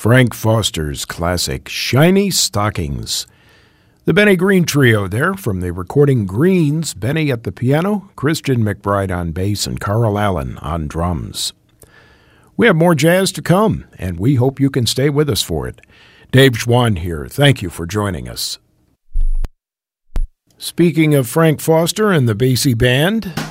Frank Foster's classic Shiny Stockings. The Benny Green Trio there from the recording Greens, Benny at the piano, Christian McBride on bass, and Carl Allen on drums. We have more jazz to come, and we hope you can stay with us for it. Dave Schwann here. Thank you for joining us. Speaking of Frank Foster and the Basie Band,